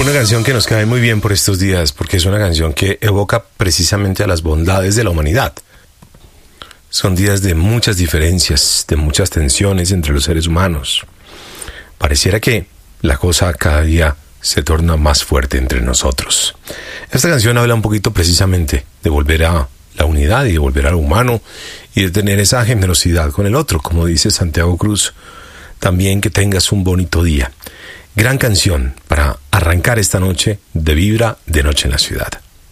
Una canción que nos cae muy bien por estos días, porque es una canción que evoca precisamente a las bondades de la humanidad. Son días de muchas diferencias, de muchas tensiones entre los seres humanos. Pareciera que la cosa cada día se torna más fuerte entre nosotros. Esta canción habla un poquito precisamente de volver a la unidad y de volver a lo humano y de tener esa generosidad con el otro, como dice Santiago Cruz. También que tengas un bonito día. Gran canción para arrancar esta noche de Vibra de Noche en la Ciudad.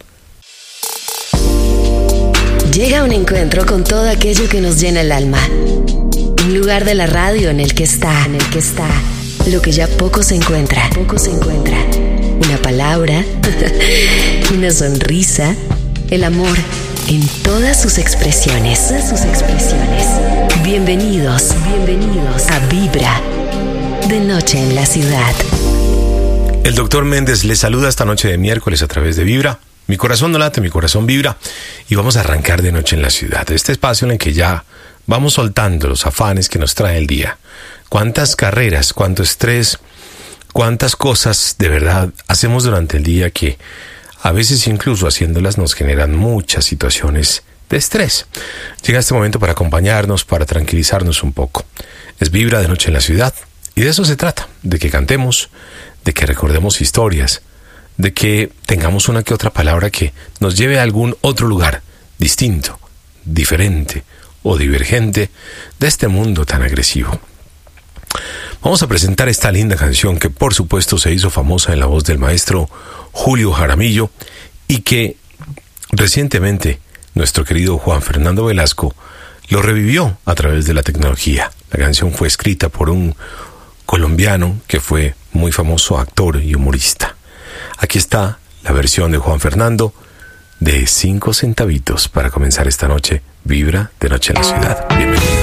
Llega un encuentro con todo aquello que nos llena el alma. Un lugar de la radio en el que está lo que ya poco se encuentra. Una palabra, una sonrisa, el amor en todas sus expresiones. Bienvenidos a Vibra de Noche en la Ciudad. El doctor Méndez les saluda esta noche de miércoles a través de Vibra. Mi corazón no late, mi corazón vibra. Y vamos a arrancar de Noche en la Ciudad. Este espacio en el que ya vamos soltando los afanes que nos trae el día. Cuántas carreras, cuánto estrés, cuántas cosas de verdad hacemos durante el día que a veces incluso haciéndolas nos generan muchas situaciones de estrés. Llega este momento para acompañarnos, para tranquilizarnos un poco. Es Vibra de Noche en la Ciudad. Y de eso se trata, de que cantemos, de que recordemos historias, de que tengamos una que otra palabra que nos lleve a algún otro lugar distinto, diferente o divergente de este mundo tan agresivo. Vamos a presentar esta linda canción que por supuesto se hizo famosa en la voz del maestro Julio Jaramillo y que recientemente nuestro querido Juan Fernando Velasco lo revivió a través de la tecnología. La canción fue escrita por un colombiano que fue muy famoso actor y humorista. Aquí está la versión de Juan Fernando de 5 centavitos para comenzar esta noche. Vibra de Noche en la Ciudad. Bienvenidos.